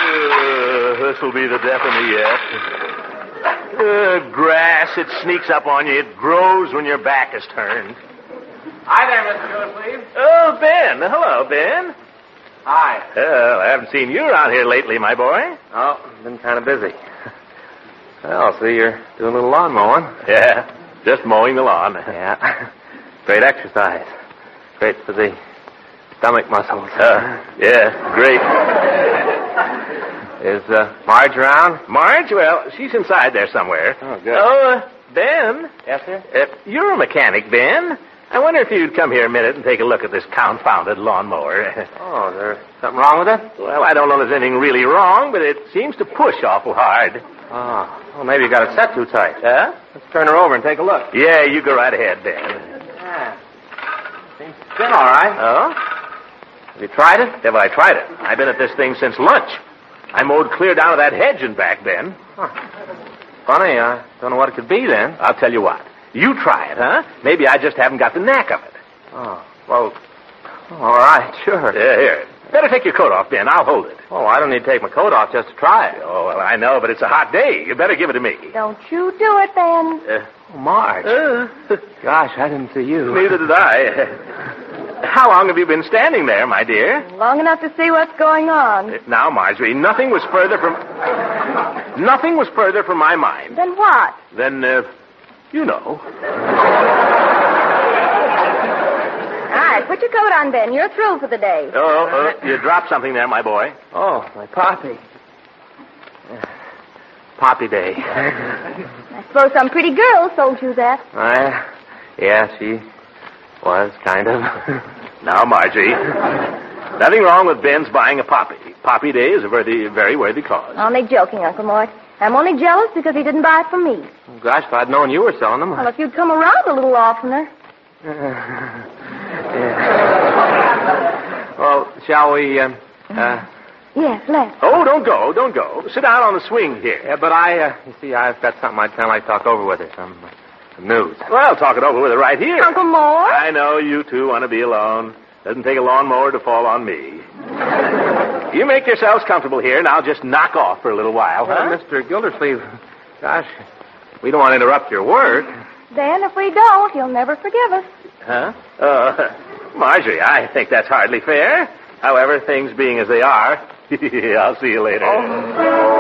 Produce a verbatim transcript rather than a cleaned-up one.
Uh, this'll be the death of me yet. Uh, grass, it sneaks up on you. It grows when your back is turned. Hi there, Mister Gildersleeve. Oh, Ben. Hello, Ben. Hi. Well, I haven't seen you around here lately, my boy. Oh, been kind of busy. Well, see, you're doing a little lawn mowing. Yeah, just mowing the lawn. Yeah. Great exercise. Great for the stomach muscles. Uh, yeah, great. Is uh, Marge around? Marge? Well, she's inside there somewhere. Oh, good. Oh, uh, Ben. Yes, sir? Uh, you're a mechanic, Ben. I wonder if you'd come here a minute and take a look at this confounded lawnmower. Oh, is there something wrong with it? Well, I don't know if there's anything really wrong, but it seems to push awful hard. Oh, well, maybe you got it set too tight. Huh? Let's turn her over and take a look. Yeah, you go right ahead, Ben. Yeah. Seems to spin all right. Oh? Have you tried it? Yeah, well, I tried it. I've been at this thing since lunch. I mowed clear down to that hedge and back, Ben. Huh. Funny, I don't know what it could be then. I'll tell you what. You try it, huh? Maybe I just haven't got the knack of it. Oh, well, all right, sure. Yeah, here. Better take your coat off, Ben. I'll hold it. Oh, I don't need to take my coat off just to try it. Oh, well, I know, but it's a hot day. You better give it to me. Don't you do it, Ben. Uh, Oh, Marge. uh, Gosh, I didn't see you. neither did I. How long have you been standing there, my dear? Long enough to see what's going on. Uh, Now, Marjorie, nothing was further from... Nothing was further from my mind Then what? than, uh, you know. All right, put your coat on, Ben. You're through for the day. Oh, uh, you dropped something there, my boy. Oh, my poppy. Poppy day. I suppose some pretty girl told you that. Uh, yeah, she was kind of. Now, Margie, nothing wrong with Ben's buying a poppy. Poppy Day is a very, very worthy cause. Only joking, Uncle Mort. I'm only jealous because he didn't buy it for me. Oh, gosh, if I'd known you were selling them. Well, if you'd come around a little oftener. Yeah. Well, shall we, um, uh... Yes, let's. Oh, don't go, don't go. Sit down on the swing here. Yeah, but I, uh, you see, I've got something I'd kind of like to talk over with her. Some, uh, some news. Well, I'll talk it over with her right here. Uncle Mort? I know you two want to be alone. Doesn't take a lawnmower to fall on me. You make yourselves comfortable here, and I'll just knock off for a little while, Well, huh? Mister Gildersleeve, gosh, we don't want to interrupt your work. Then if we don't, he'll never forgive us. Huh? Uh, Marjorie, I think that's hardly fair. However, things being as they are, I'll see you later. Oh.